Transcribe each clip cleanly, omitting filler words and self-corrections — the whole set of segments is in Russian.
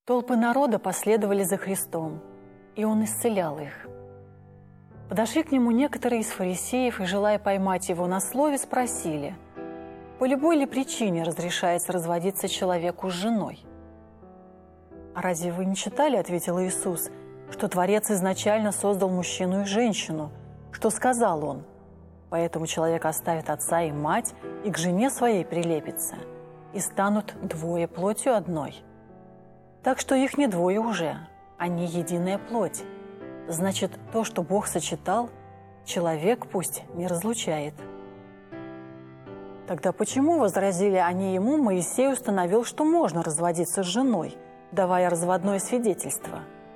Толпы народа последовали за Христом, и Он исцелял их. Подошли к Нему некоторые из фарисеев и, желая поймать Его на слове, спросили, по любой ли причине разрешается разводиться человеку с женой? «А разве вы не читали, — ответил Иисус, — что Творец изначально создал мужчину и женщину, что сказал Он, поэтому человек оставит отца и мать и к жене своей прилепится, и станут двое плотью одной. Так что их не двое уже, они единая плоть. Значит, то, что Бог сочетал, человек пусть не разлучает». Тогда почему, возразили они ему, Моисей установил, что можно разводиться с женой, давая разводное свидетельство?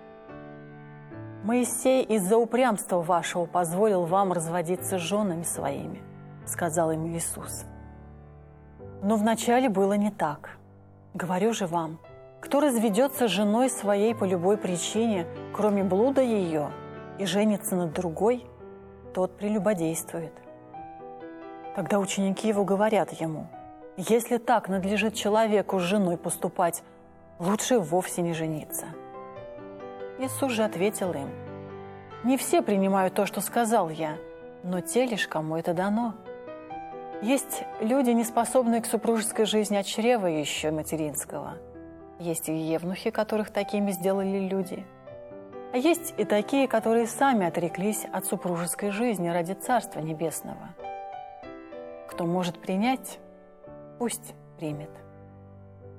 «Моисей из-за упрямства вашего позволил вам разводиться с женами своими», — сказал им Иисус. «Но вначале было не так. Говорю же вам, кто разведется с женой своей по любой причине, кроме блуда ее, и женится над другой, тот прелюбодействует». Тогда ученики его говорят ему, «Если так надлежит человеку с женой поступать, лучше вовсе не жениться». Иисус же ответил им, «Не все принимают то, что сказал я, но те лишь, кому это дано. Есть люди, не способные к супружеской жизни от чрева еще материнского. Есть и евнухи, которых такими сделали люди. А есть и такие, которые сами отреклись от супружеской жизни ради Царства Небесного. Кто может принять, пусть примет».